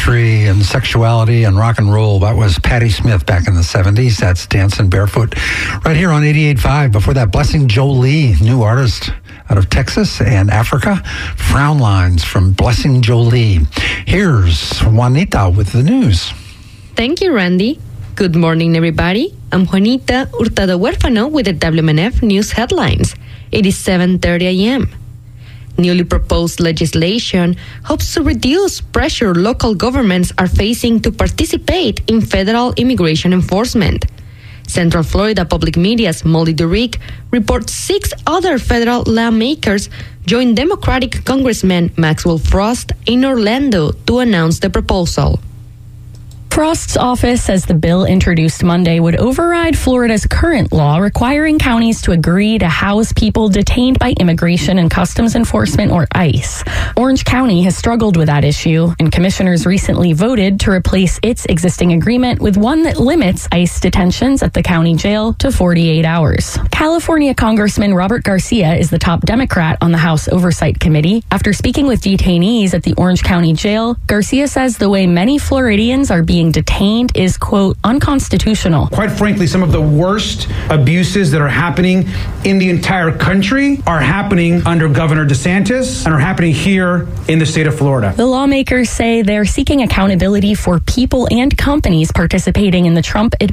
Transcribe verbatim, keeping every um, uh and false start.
country and sexuality and rock and roll. That was Patti Smith back in the seventies. That's Dancing Barefoot right here on eighty-eight point five. Before that, Blessing Jolie, new artist out of Texas and Africa. Frown Lines from Blessing Jolie. Here's Juanita with the news. Thank you, Randy. Good morning, everybody. I'm Juanita Hurtado Huérfano with the W M N F News headlines. It is seven thirty a.m. Newly proposed legislation hopes to reduce pressure local governments are facing to participate in federal immigration enforcement. Central Florida Public Media's Molly Durick reports six other federal lawmakers joined Democratic Congressman Maxwell Frost in Orlando to announce the proposal. Frost's office says the bill introduced Monday would override Florida's current law requiring counties to agree to house people detained by Immigration and Customs Enforcement, or ICE. Orange County has struggled with that issue, and commissioners recently voted to replace its existing agreement with one that limits ICE detentions at the county jail to forty-eight hours. California Congressman Robert Garcia is the top Democrat on the House Oversight Committee. After speaking with detainees at the Orange County jail, Garcia says the way many Floridians are being detained is, quote, unconstitutional. Quite frankly, some of the worst abuses that are happening in the entire country are happening under Governor DeSantis and are happening here in the state of Florida. The lawmakers say they're seeking accountability for people and companies participating in the Trump administration